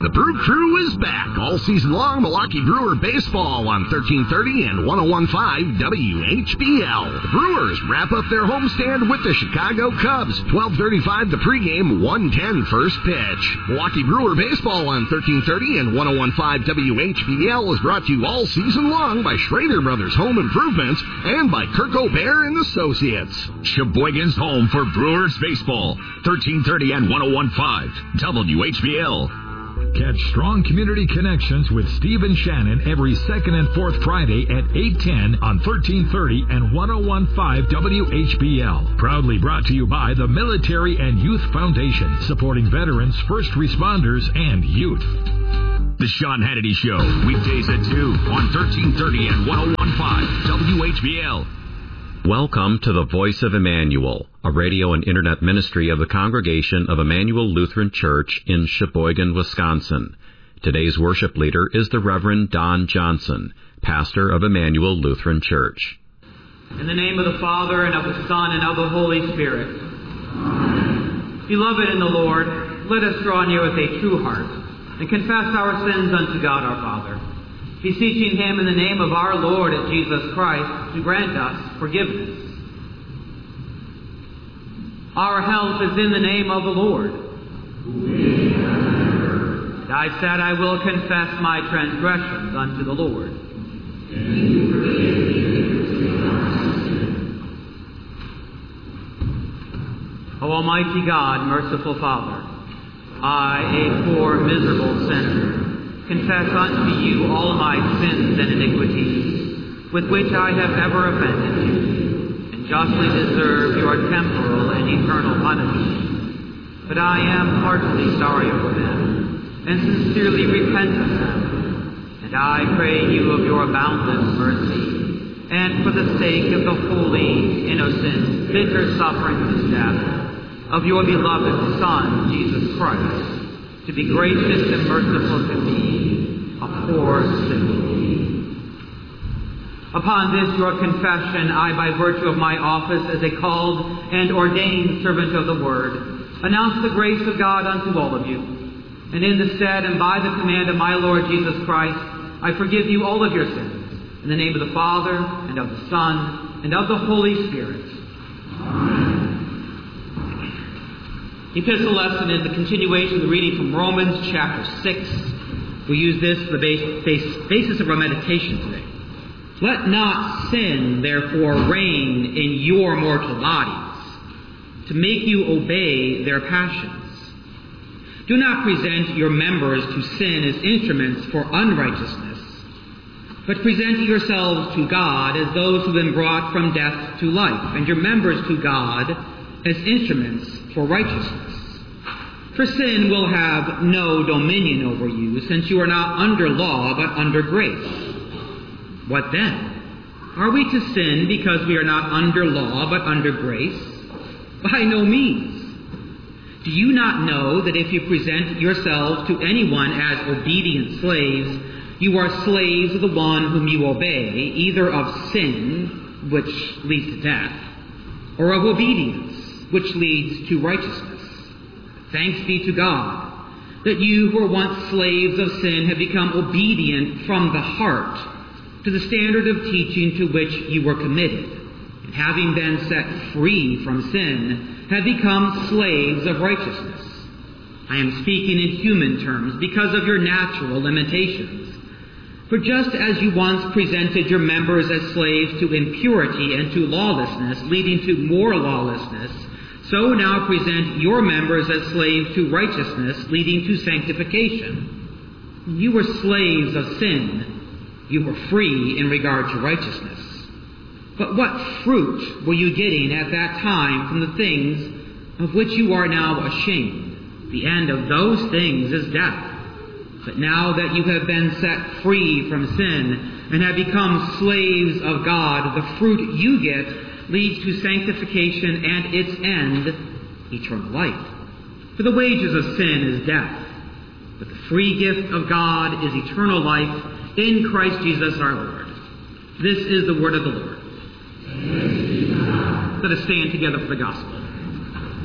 The Brew Crew is back all season long. Milwaukee Brewer baseball on 1330 and 101.5 WHBL. The Brewers wrap up their homestand with the Chicago Cubs. 12:35 the pregame, 1:10 first pitch. Milwaukee Brewer baseball on 1330 and 101.5 WHBL is brought to you all season long by Schrader Brothers Home Improvements and by Kirk O'Bear and Associates. Sheboygan's home for Brewers baseball. 1330 and 101.5 WHBL. Catch Strong Community Connections with Steve and Shannon every second and fourth Friday at 8:10 on 1330 and 101.5 WHBL. Proudly brought to you by the Military and Youth Foundation, supporting veterans, first responders, and youth. The Sean Hannity Show, weekdays at 2 on 1330 and 101.5 WHBL. Welcome to the Voice of Emmanuel, a radio and internet ministry of the Congregation of Emmanuel Lutheran Church in Sheboygan, Wisconsin. Today's worship leader is the Reverend Don Johnson, pastor of Emmanuel Lutheran Church. In the name of the Father, and of the Son, and of the Holy Spirit. Amen. Beloved in the Lord, let us draw near with a true heart and confess our sins unto God our Father, beseeching Him in the name of our Lord Jesus Christ to grant us forgiveness. Our help is in the name of the Lord. And I said, I will confess my transgressions unto the Lord. O Almighty God, merciful Father, I, a poor, miserable sinner, confess unto you all my sins and iniquities, with which I have ever offended you, and justly deserve your temporal and eternal punishment. But I am heartily sorry for them, and sincerely repent of them. And I pray you of your boundless mercy, and for the sake of the holy, innocent, bitter sufferings and death of your beloved Son, Jesus Christ, to be gracious and merciful to me, a poor sinner. Upon this your confession, I, by virtue of my office as a called and ordained servant of the Word, announce the grace of God unto all of you. And in the stead and by the command of my Lord Jesus Christ, I forgive you all of your sins. In the name of the Father, and of the Son, and of the Holy Spirit. Amen. The epistle lesson is the continuation of the reading from Romans chapter 6. We use this as the basis of our meditation today. Let not sin, therefore, reign in your mortal bodies, to make you obey their passions. Do not present your members to sin as instruments for unrighteousness, but present yourselves to God as those who have been brought from death to life, and your members to God as instruments for righteousness. For sin will have no dominion over you, since you are not under law, but under grace. What then? Are we to sin because we are not under law, but under grace? By no means. Do you not know that if you present yourselves to anyone as obedient slaves, you are slaves of the one whom you obey, either of sin, which leads to death, or of obedience, which leads to righteousness? Thanks be to God, that you who were once slaves of sin have become obedient from the heart to the standard of teaching to which you were committed, and having been set free from sin, have become slaves of righteousness. I am speaking in human terms because of your natural limitations. For just as you once presented your members as slaves to impurity and to lawlessness, leading to more lawlessness, so now present your members as slaves to righteousness, leading to sanctification. You were slaves of sin. You were free in regard to righteousness. But what fruit were you getting at that time from the things of which you are now ashamed? The end of those things is death. But now that you have been set free from sin and have become slaves of God, the fruit you get leads to sanctification and its end, eternal life. For the wages of sin is death, but the free gift of God is eternal life in Christ Jesus our Lord. This is the word of the Lord. Let us stand together for the gospel.